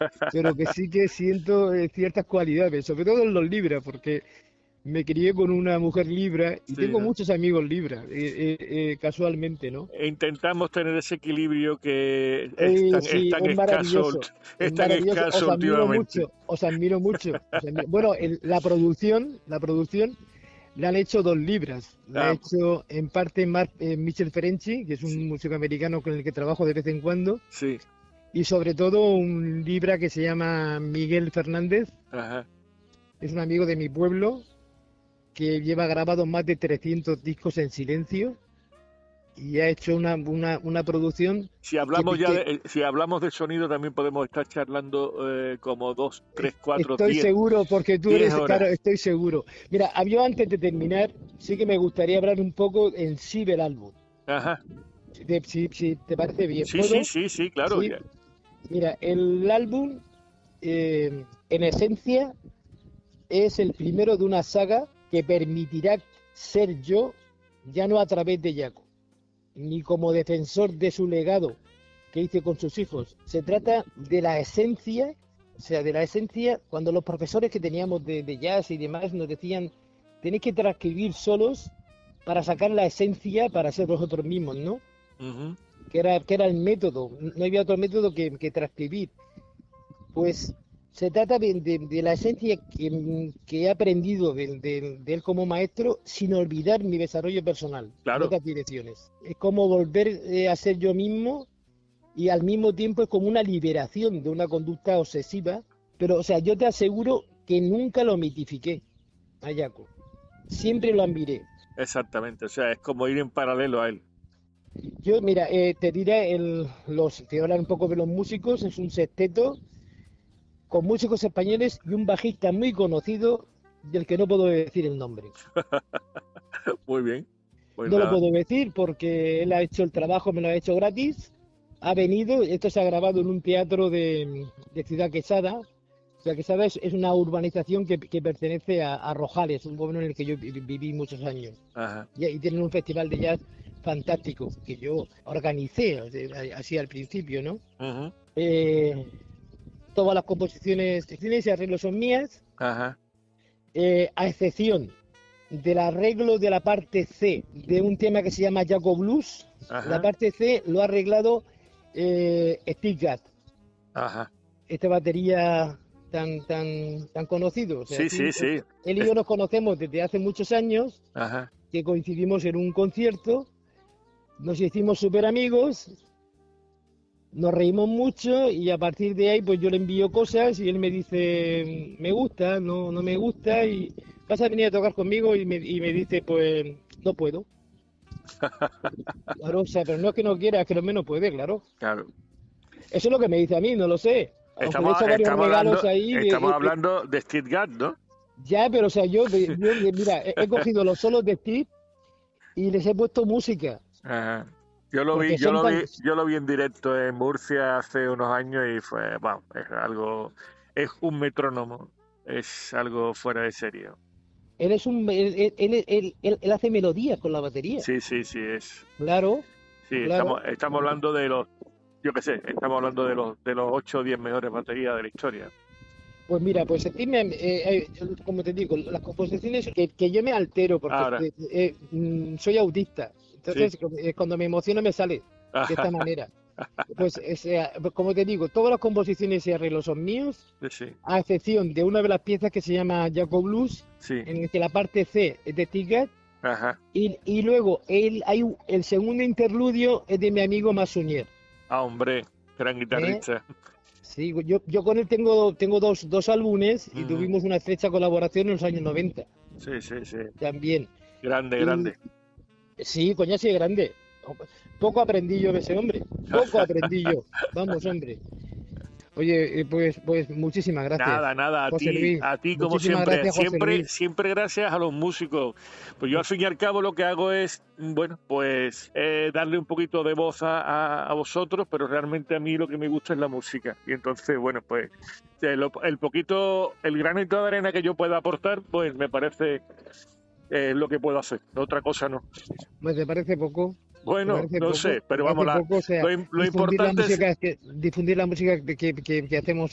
pero que sí que siento ciertas cualidades, sobre todo en los libras, porque me crié con una mujer libra y Sí, tengo ¿no? muchos amigos libras, casualmente, ¿no? E intentamos tener ese equilibrio que es Sí, tan escaso, es es tan maravilloso, escaso últimamente. os admiro mucho. Bueno, la producción la han hecho dos libras, la ha Ah, hecho en parte Michel Ferenci, que es sí, un músico americano con el que trabajo de vez en cuando, sí, y sobre todo un libra que se llama Miguel Fernández, ajá. es un amigo de mi pueblo que lleva grabado más de 300 discos en silencio y ha hecho una producción Si que, hablamos que si hablamos de sonido, también podemos estar charlando como 2, 3, 4, estoy 10, seguro, porque tú 10 eres, horas. claro, estoy seguro. Mira, yo antes de terminar, sí que me gustaría hablar un poco en sí del álbum. Ajá. Si te parece bien, Sí, sí, ¿puedo? sí, sí, claro. Sí. Mira, el álbum, en esencia, es el primero de una saga que permitirá ser yo, ya no a través de Yaco, ni como defensor de su legado que hice con sus hijos. Se trata de la esencia, o sea, de la esencia, cuando los profesores que teníamos de jazz y demás nos decían, tenéis que transcribir solos para sacar la esencia para ser vosotros mismos, ¿no? Ujú. Que era el método, no había otro método que transcribir. Pues se trata de la esencia que he aprendido de él como maestro sin olvidar mi desarrollo personal en Claro, otras direcciones. Es como volver a ser yo mismo y al mismo tiempo es como una liberación de una conducta obsesiva. Pero, o sea, yo te aseguro que nunca lo mitifiqué a Yaco. Siempre lo admiré. exactamente. O sea, es como ir en paralelo a él. Yo, mira, te diré, te voy a hablar un poco de los músicos. Es un sexteto con músicos españoles y un bajista muy conocido del que no puedo decir el nombre. Muy bien. Pues No lo nada. puedo decir porque él ha hecho el trabajo, me lo ha hecho gratis. Ha venido, esto se ha grabado en un teatro de Ciudad Quesada. Ciudad Quesada es una urbanización que pertenece a Rojales, un pueblo en el que yo viví muchos años. Ajá. Y tienen un festival de jazz fantástico que yo organicé, así al principio, ¿no? Ujú. Eh, Todas las composiciones y arreglos son mías, Ajá. a excepción del arreglo de la parte C de un tema que se llama Jaco Blues. La Ajá. parte C lo ha arreglado Steve Gadd, Ajá. esta batería tan conocido. O sea, Sí, sí, sí. él y yo nos conocemos desde hace muchos años, Ajá. que coincidimos en un concierto, nos hicimos súper amigos, nos reímos mucho y a partir de ahí pues yo le envío cosas y él me dice me gusta, no me gusta y vas a venir a tocar conmigo y me dice pues no puedo. Claro, o sea, pero no es que no quiera, es que no menos puede, claro. Claro. Eso es lo que me dice a mí, no lo sé. Aunque le he hecho varios regalos ahí, Estamos hablando de Stuttgart, ¿no? ya, pero o sea, mira, he cogido los solos de Steve y les he puesto música, Ajá. Yo lo vi, porque son tan... yo lo vi en directo en Murcia hace unos años y fue, wow, es un metrónomo, es algo fuera de serie. Él es un... Él hace melodías con la batería. Sí, sí, sí, Claro, sí, claro. estamos hablando de yo qué sé, estamos hablando de los 8 o 10 mejores baterías de la historia. Pues mira, pues como te digo, las composiciones que yo me altero porque Ahora, soy autista, sí, entonces cuando me emociono me sale de esta manera. Pues como te digo, todas las composiciones y arreglos son míos, sí, a excepción de una de las piezas que se llama Jaco Blues, sí, en el que la parte C es de Tigat, ajá. y luego el segundo interludio es de mi amigo Masunier. Ah, hombre, gran ¿Eh? guitarrista. Sí, yo con él tengo dos álbumes y Ujú. tuvimos una estrecha colaboración en los años 90 Sí, sí, sí, también. grande, Y grande. sí, coña, sí, es grande. Poco aprendí yo de ese hombre. Poco aprendí yo. Vamos, hombre. Oye, pues muchísimas gracias, Nada, nada, José Luis. a ti como Muchísimas siempre, gracias, José Luis. siempre gracias a los músicos. Pues yo al fin y al cabo lo que hago es, bueno, pues darle un poquito de voz a vosotros, pero realmente a mí lo que me gusta es la música. Y entonces, bueno, pues el poquito, el granito de arena que yo pueda aportar, pues me parece lo que puedo hacer. Otra cosa no. Pues te parece poco. ¿Te Bueno, parece no poco? sé, ¿Te pero vamos, parece poco? O sea, lo importante es difundir la música que hacemos